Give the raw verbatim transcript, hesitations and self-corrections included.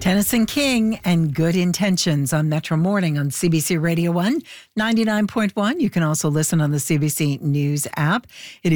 Tennyson King and Good Intentions on Metro Morning on C B C Radio one, ninety-nine point one. You can also listen on the C B C News app. It